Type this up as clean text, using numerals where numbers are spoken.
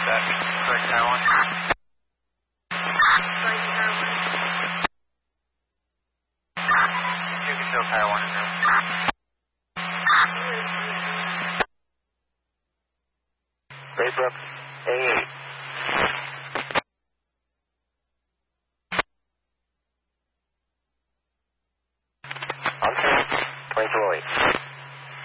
Strike Tower 1. You can still Tower 1 in there. Baybrook, A8. On 2208.